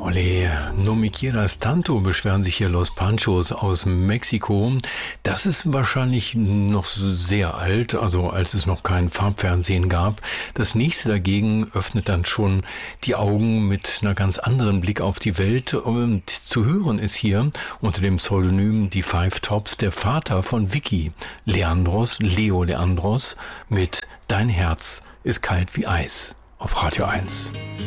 Ole, no me quieras tanto, beschweren sich hier Los Panchos aus Mexiko. Das ist wahrscheinlich noch sehr alt, also als es noch kein Farbfernsehen gab. Das nächste dagegen öffnet dann schon die Augen mit einer ganz anderen Blick auf die Welt. Und zu hören ist hier unter dem Pseudonym Die Five Tops der Vater von Vicky, Leo Leandros, mit Dein Herz ist kalt wie Eis auf Radio 1.